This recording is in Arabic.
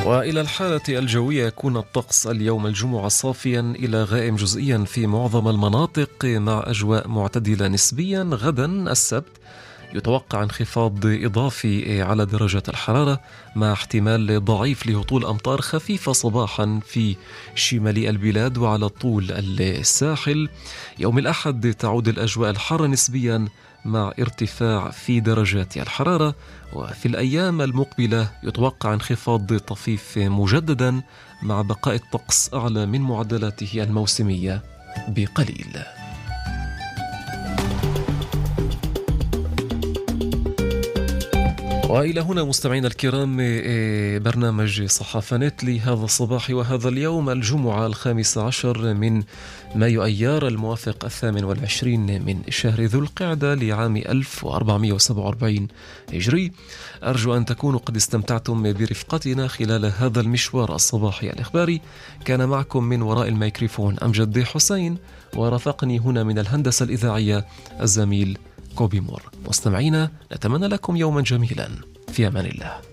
وإلى الحالة الجوية، يكون الطقس اليوم الجمعة صافيا إلى غائم جزئيا في معظم المناطق مع أجواء معتدلة نسبيا. غدا السبت يتوقع انخفاض إضافي على درجة الحرارة مع احتمال ضعيف لهطول أمطار خفيفة صباحا في شمال البلاد وعلى طول الساحل. يوم الأحد تعود الأجواء الحارة نسبيا مع ارتفاع في درجات الحرارة. وفي الأيام المقبلة يتوقع انخفاض طفيف مجددا مع بقاء الطقس أعلى من معدلاته الموسمية بقليل. وإلى هنا مستمعينا الكرام برنامج صحافة نت لهذا الصباح وهذا اليوم الجمعة 15 من مايو أيار الموافق 28 من شهر ذو القعدة لعام 1447 هجري. أرجو أن تكونوا قد استمتعتم برفقتنا خلال هذا المشوار الصباحي الإخباري. كان معكم من وراء الميكروفون أمجد حسين، ورافقني هنا من الهندسة الإذاعية الزميل كوبي مور. مستمعينا، نتمنى لكم يوما جميلا، في أمان الله.